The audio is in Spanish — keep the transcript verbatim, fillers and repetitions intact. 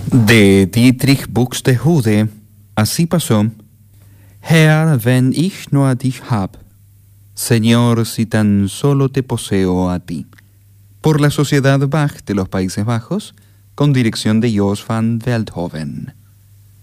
De Dietrich Buxtehude, así pasó. Herr, wenn ich nur dich hab. Señor, si tan solo te poseo a ti. Por la Sociedad Bach de los Países Bajos, con dirección de Jos van Veldhoven.